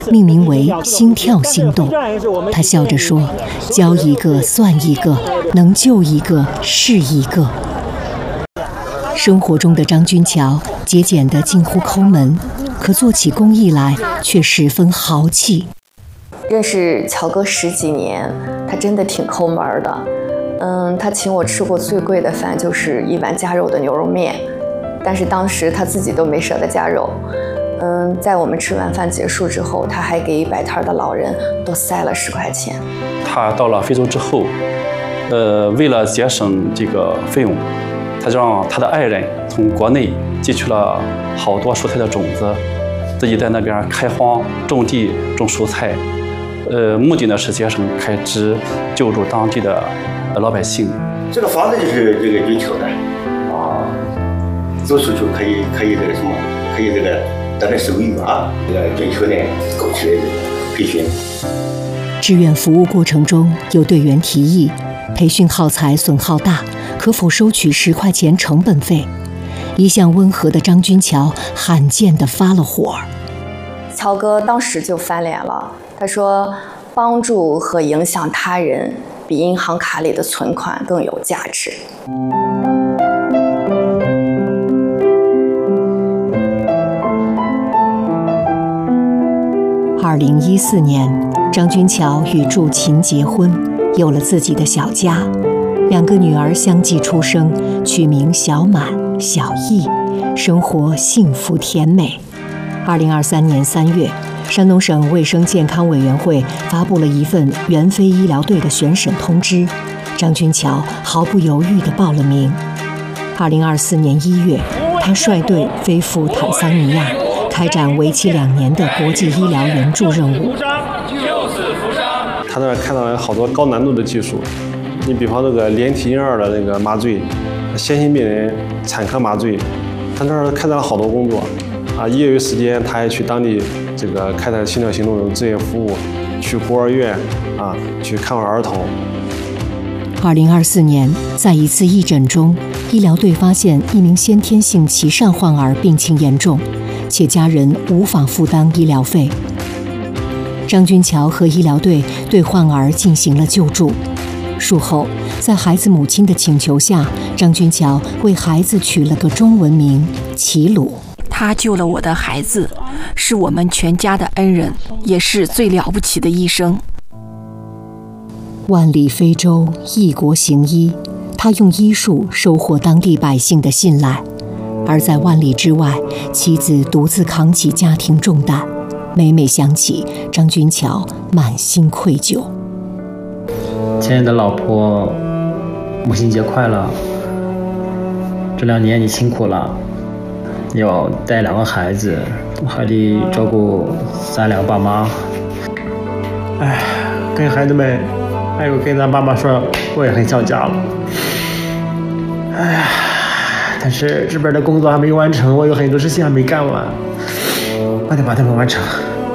命名为“心跳心动”。他笑着说：“教一个算一个，能救一个是一个。”生活中的张君桥节俭得近乎抠门，可做起公益来却十分豪气。 认识乔哥10几年，他真的挺抠门的。他请我吃过最贵的饭就是1碗加肉的牛肉面，但是当时他自己都没舍得加肉。在我们吃完饭结束之后，他还给摆摊的老人多塞了10块钱。 他到了非洲之后，为了节省这个费用，他就让他的爱人从国内寄去了好多蔬菜的种子，自己在那边开荒种地种蔬菜，目的呢是节省开支，救助当地的老百姓。 这个房子就是这个君桥的啊，走出去可以这个什么，可以这个得到手语啊。这个君桥呢搞起来培训。 志愿服务过程中，有队员提议，培训耗材损耗大，可否收取10块钱成本费？一向温和的张君桥罕见地发了火。 乔哥当时就翻脸了，他说：“帮助和影响他人比银行卡里的存款更有价值。” 2014年，张君桥与祝琴结婚，有了自己的小家，2个女儿相继出生，取名小满、小艺，生活幸福甜美。2023年3月，山东省卫生健康委员会发布了一份援非医疗队的选审通知，张君桥毫不犹豫地报了名。2024年1月，他率队飞赴坦桑尼亚，开展为期2年的国际医疗援助任务。 他那儿看到了好多高难度的技术，你比方那个连体婴儿的那个麻醉，先心病人产科麻醉，他那儿开展了好多工作。业余时间他还去当地这个开展心跳行动这种志愿服务，去孤儿院去看望儿童。 2024年，在一次义诊中，医疗队发现一名先天性脐疝患儿病情严重，且家人无法负担医疗费。张君桥和医疗队对患儿进行了救助。术后，在孩子母亲的请求下，张君桥为孩子取了个中文名齐鲁。 他救了我的孩子，是我们全家的恩人，也是最了不起的医生。 万里非洲，异国行医，他用医术收获当地百姓的信赖。而在万里之外，妻子独自扛起家庭重担，每每想起张君桥，满心愧疚。 亲爱的老婆，母亲节快乐！这2年你辛苦了。要带2个孩子，还得照顾咱2个爸妈。 跟孩子们，还有跟咱爸妈说，我也很想家了。但是这边的工作还没完成，我有很多事情还没干完，我得把它们完成。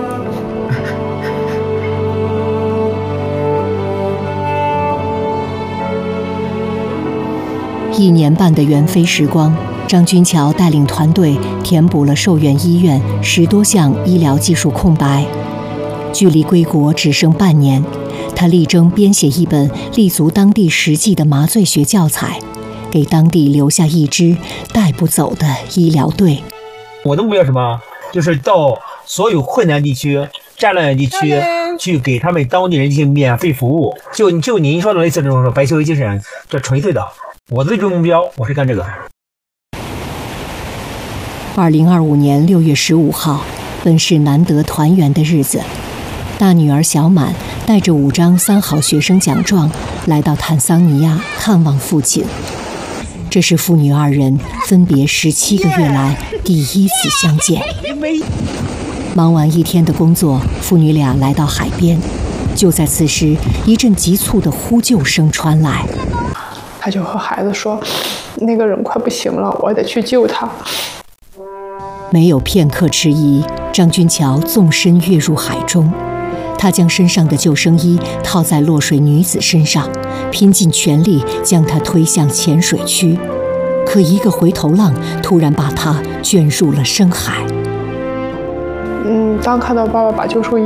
1年半的援非时光，张君桥带领团队填补了受援医院10多项医疗技术空白。距离归国只剩半年，他力争编写一本立足当地实际的麻醉学教材，给当地留下一支带不走的医疗队。 我的目标是什么？就是到所有困难地区、战乱地区去给他们当地人进行免费服务。就您说的类似这种白求精神，这纯粹的。我的最终目标，我是干这个。 2025年6月15号，本是难得团圆的日子。大女儿小满带着5张3好学生奖状来到坦桑尼亚看望父亲。这是父女2人分别17个月来第1次相见。忙完1天的工作，父女俩来到海边。就在此时，一阵急促的呼救声传来。 他就和孩子说：“那个人快不行了，我得去救他。” 没有片刻迟疑，张君桥纵身跃入海中。他将身上的救生衣套在落水女子身上，拼尽全力将她推向浅水区。可一个回头浪突然把他卷入了深海。 当看到爸爸把救生衣